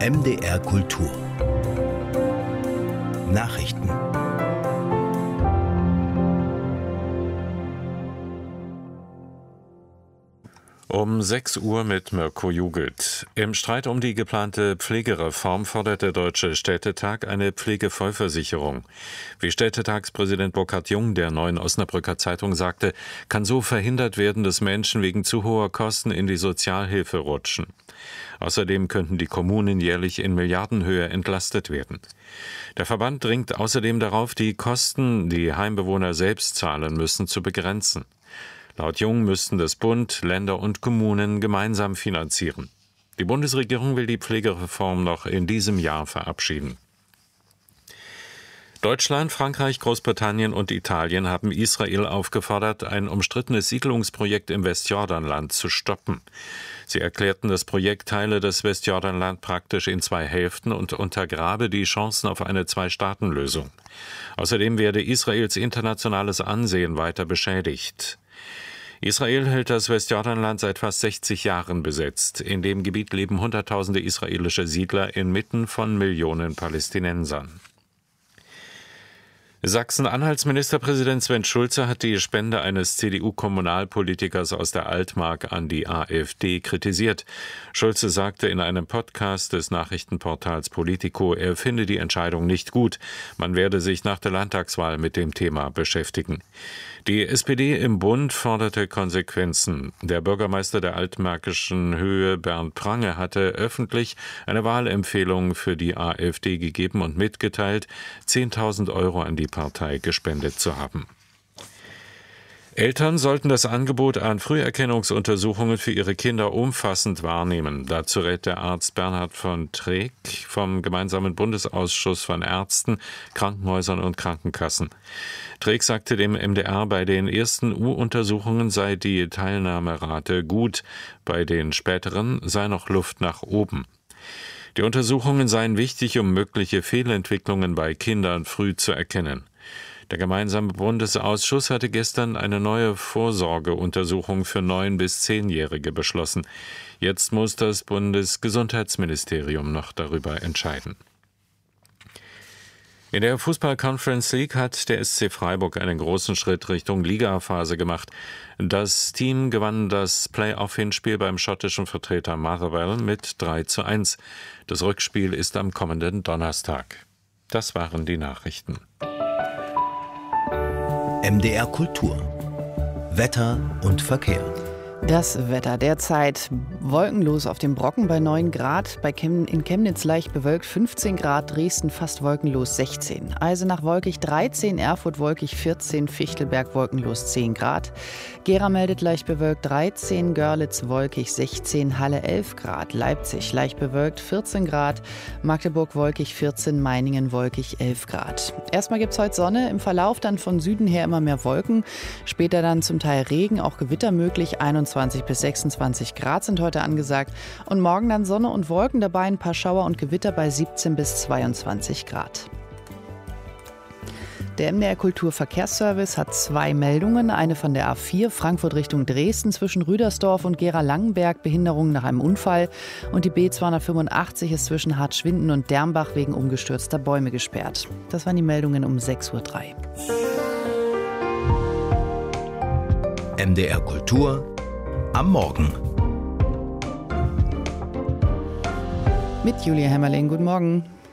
MDR Kultur Nachrichten. Um 6 Uhr mit Mirko Jugelt. Im Streit um die geplante Pflegereform fordert der Deutsche Städtetag eine Pflegevollversicherung. Wie Städtetagspräsident Burkhard Jung der Neuen Osnabrücker Zeitung sagte, kann so verhindert werden, dass Menschen wegen zu hoher Kosten in die Sozialhilfe rutschen. Außerdem könnten die Kommunen jährlich in Milliardenhöhe entlastet werden. Der Verband dringt außerdem darauf, die Kosten, die Heimbewohner selbst zahlen müssen, zu begrenzen. Laut Jung müssten das Bund, Länder und Kommunen gemeinsam finanzieren. Die Bundesregierung will die Pflegereform noch in diesem Jahr verabschieden. Deutschland, Frankreich, Großbritannien und Italien haben Israel aufgefordert, ein umstrittenes Siedlungsprojekt im Westjordanland zu stoppen. Sie erklärten, das Projekt teile das Westjordanland praktisch in 2 Hälften und untergrabe die Chancen auf eine Zwei-Staaten-Lösung. Außerdem werde Israels internationales Ansehen weiter beschädigt. Israel hält das Westjordanland seit fast 60 Jahren besetzt. In dem Gebiet leben Hunderttausende israelische Siedler inmitten von Millionen Palästinensern. Sachsen-Anhalts Ministerpräsident Sven Schulze hat die Spende eines CDU-Kommunalpolitikers aus der Altmark an die AfD kritisiert. Schulze sagte in einem Podcast des Nachrichtenportals Politico, er finde die Entscheidung nicht gut. Man werde sich nach der Landtagswahl mit dem Thema beschäftigen. Die SPD im Bund forderte Konsequenzen. Der Bürgermeister der altmärkischen Höhe, Bernd Prange, hatte öffentlich eine Wahlempfehlung für die AfD gegeben und mitgeteilt, 10.000 € an die Partei gespendet zu haben. Eltern sollten das Angebot an Früherkennungsuntersuchungen für ihre Kinder umfassend wahrnehmen. Dazu rät der Arzt Bernhard von Treek vom gemeinsamen Bundesausschuss von Ärzten, Krankenhäusern und Krankenkassen. Treek sagte dem MDR, bei den ersten U-Untersuchungen sei die Teilnahmerate gut, bei den späteren sei noch Luft nach oben. Die Untersuchungen seien wichtig, um mögliche Fehlentwicklungen bei Kindern früh zu erkennen. Der gemeinsame Bundesausschuss hatte gestern eine neue Vorsorgeuntersuchung für 9- bis 10-Jährige beschlossen. Jetzt muss das Bundesgesundheitsministerium noch darüber entscheiden. In der Fußball-Conference League hat der SC Freiburg einen großen Schritt Richtung Ligaphase gemacht. Das Team gewann das Play-off-Hinspiel beim schottischen Vertreter Motherwell mit 3:1. Das Rückspiel ist am kommenden Donnerstag. Das waren die Nachrichten. MDR Kultur Wetter und Verkehr. Das Wetter derzeit wolkenlos auf dem Brocken bei 9 Grad, in Chemnitz leicht bewölkt 15 Grad, Dresden fast wolkenlos 16, Eisenach wolkig 13, Erfurt wolkig 14, Fichtelberg wolkenlos 10 Grad, Gera meldet leicht bewölkt 13, Görlitz wolkig 16, Halle 11 Grad, Leipzig leicht bewölkt 14 Grad, Magdeburg wolkig 14, Meiningen wolkig 11 Grad. Erstmal gibt es heute Sonne, im Verlauf dann von Süden her immer mehr Wolken, später dann zum Teil Regen, auch Gewitter möglich, 21 bis 26 Grad sind heute angesagt und morgen dann Sonne und Wolken dabei, ein paar Schauer und Gewitter bei 17 bis 22 Grad. Der MDR Kulturverkehrsservice hat 2 Meldungen. Eine von der A4 Frankfurt Richtung Dresden zwischen Rüdersdorf und Gera-Langenberg, Behinderung nach einem Unfall. Und die B285 ist zwischen Hartschwinden und Dermbach wegen umgestürzter Bäume gesperrt. Das waren die Meldungen um 6:03 Uhr. MDR Kultur am Morgen. Mit Julia Hämmerling, guten Morgen.